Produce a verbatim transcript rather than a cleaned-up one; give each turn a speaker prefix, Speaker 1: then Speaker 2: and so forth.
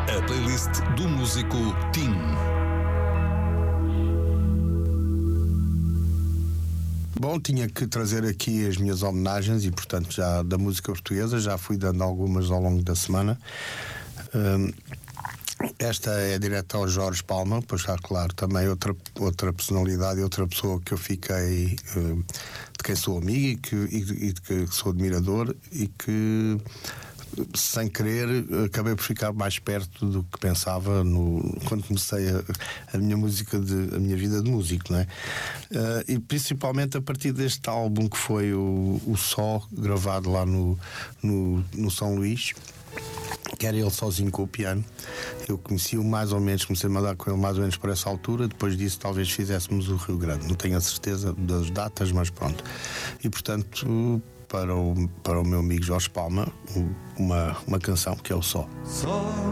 Speaker 1: A playlist do músico Tim.
Speaker 2: Bom, tinha que trazer aqui as minhas homenagens e, portanto, já da música portuguesa, já fui dando algumas ao longo da semana. Um, esta é direta ao Jorge Palma, pois está claro, também outra, outra personalidade, outra pessoa que eu fiquei, um, de quem sou amigo e, que, e, e de que sou admirador e que, sem querer, acabei por ficar mais perto do que pensava no, quando comecei a, a minha música de, a minha vida de músico, não é? Uh, e principalmente a partir deste álbum que foi o, o Só, gravado lá no, no, no São Luís, que era ele sozinho com o piano. Eu conheci-o mais ou menos, comecei a mandar com ele mais ou menos por essa altura. Depois disso talvez fizéssemos o Rio Grande, não tenho a certeza das datas, mas pronto. E portanto, para o, para o meu amigo Jorge Palma, uma, uma canção que é o Só.
Speaker 3: Só